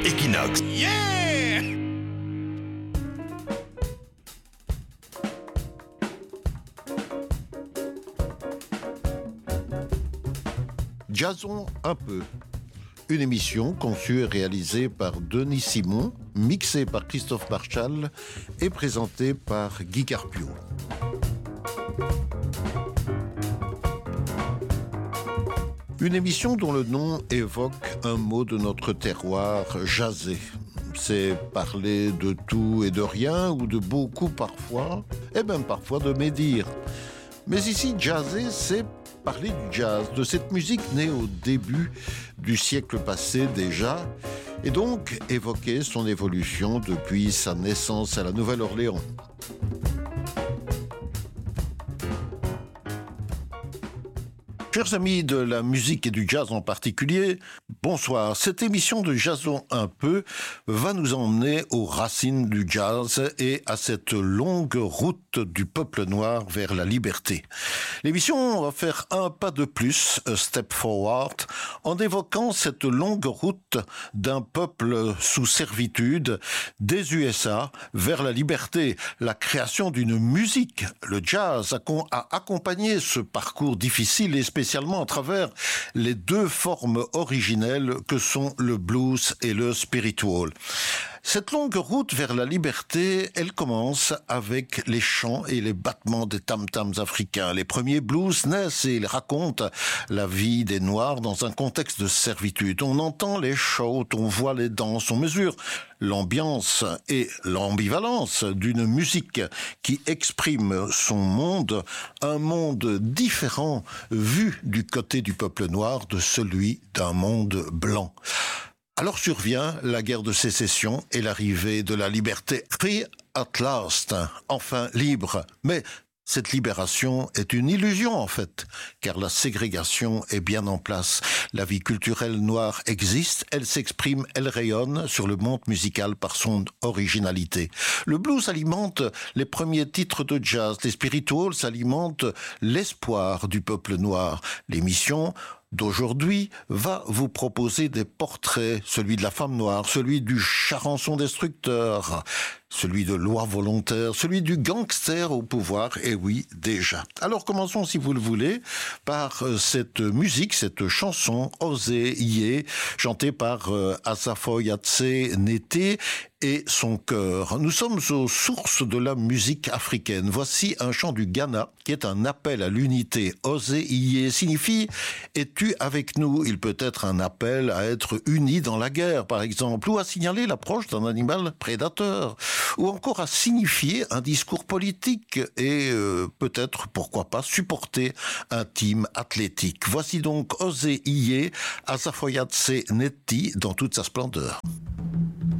Equinox. Yeah! Jazzons un peu. Une émission conçue et réalisée par Denis Simon, mixée par Christophe Marchal et présentée par Guy Carpio. Une émission dont le nom évoque un mot de notre terroir, jazzer. C'est parler de tout et de rien, ou de beaucoup parfois, et même parfois de médire. Mais ici, jazzer, c'est parler du jazz, de cette musique née au début du siècle passé déjà, et donc évoquer son évolution depuis sa naissance à la Nouvelle-Orléans. Chers amis de la musique et du jazz en particulier, bonsoir. Cette émission de Jazzons un peu va nous emmener aux racines du jazz et à cette longue route du peuple noir vers la liberté. L'émission va faire un pas de plus, a step forward, en évoquant cette longue route d'un peuple sous servitude des USA vers la liberté, la création d'une musique. Le jazz a accompagné ce parcours difficile et spécialement à travers les deux formes originelles que sont le blues et le spiritual. Cette longue route vers la liberté, elle commence avec les chants et les battements des tam-tams africains. Les premiers blues naissent et ils racontent la vie des Noirs dans un contexte de servitude. On entend les shouts, on voit les danses, on mesure l'ambiance et l'ambivalence d'une musique qui exprime son monde, un monde différent vu du côté du peuple noir de celui d'un monde blanc. Alors survient la guerre de sécession et l'arrivée de la liberté. Free at last, enfin libre. Mais cette libération est une illusion en fait, car la ségrégation est bien en place. La vie culturelle noire existe, elle s'exprime, elle rayonne sur le monde musical par son originalité. Le blues alimente les premiers titres de jazz, les spirituals alimentent l'espoir du peuple noir. L'émission d'aujourd'hui va vous proposer des portraits, celui de la femme noire, celui du charançon destructeur, celui de loi volontaire, celui du gangster au pouvoir, et oui, déjà. Alors commençons, si vous le voulez, par cette musique, cette chanson, Osé Ié, chantée par Asafoyatse Nete et son chœur. Nous sommes aux sources de la musique africaine. Voici un chant du Ghana qui est un appel à l'unité. Osé Ié signifie « Es-tu avec nous ?» Il peut être un appel à être unis dans la guerre, par exemple, ou à signaler l'approche d'un animal prédateur, ou encore à signifier un discours politique et peut-être, pourquoi pas, supporter un team athlétique. Voici donc Osé Ié, Asafoyatse Neti dans toute sa splendeur.